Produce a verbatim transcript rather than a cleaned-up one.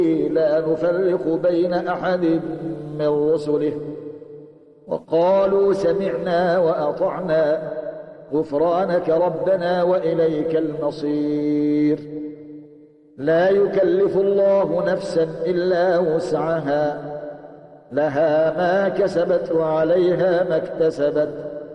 لا نفرق بين أحد من رسله وقالوا سمعنا وأطعنا غفرانك ربنا وإليك المصير. لا يكلف الله نفسا إلا وسعها، لها ما كسبت وعليها ما اكتسبت،